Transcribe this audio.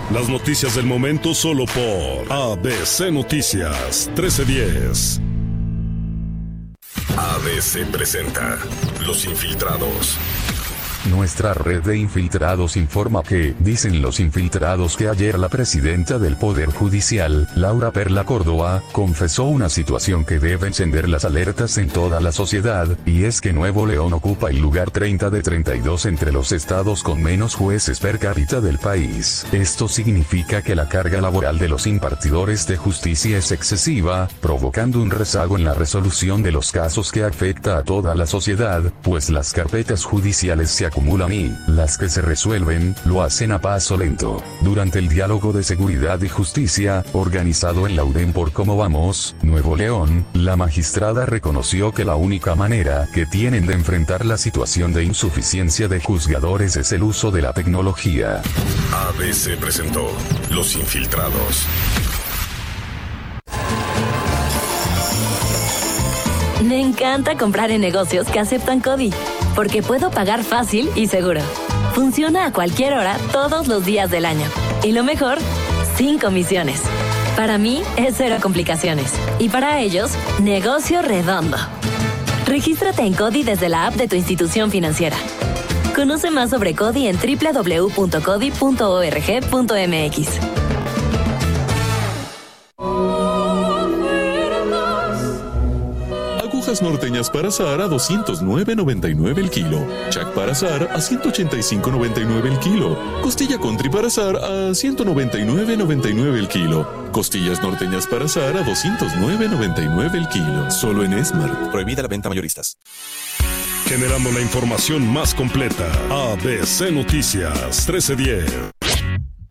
Las noticias del momento solo por ABC Noticias 1310. ABC presenta Los Infiltrados. Nuestra red de infiltrados informa que, dicen los infiltrados, que ayer la presidenta del Poder Judicial, Laura Perla Córdoba, confesó una situación que debe encender las alertas en toda la sociedad, y es que Nuevo León ocupa el lugar 30 de 32 entre los estados con menos jueces per cápita del país. Esto significa que la carga laboral de los impartidores de justicia es excesiva, provocando un rezago en la resolución de los casos que afecta a toda la sociedad, pues las carpetas judiciales se acumulan y, las que se resuelven, lo hacen a paso lento. Durante el diálogo de seguridad y justicia, organizado en la UDEM por Cómo Vamos, Nuevo León, la magistrada reconoció que la única manera que tienen de enfrentar la situación de insuficiencia de juzgadores es el uso de la tecnología. ABC presentó Los Infiltrados. Me encanta comprar en negocios que aceptan CODI, porque puedo pagar fácil y seguro. Funciona a cualquier hora, todos los días del año. Y lo mejor, sin comisiones. Para mí, es cero complicaciones. Y para ellos, negocio redondo. Regístrate en CODI desde la app de tu institución financiera. Conoce más sobre CODI en www.codi.org.mx. Agujas norteñas para azar a $209.99 el kilo. Chac para azar a $185.99 el kilo. Costilla country para azar a $199.99 el kilo. Costillas norteñas para azar a $209.99 el kilo. Solo en Esmart. Prohibida la venta mayoristas. Generando la información más completa. ABC Noticias 1310.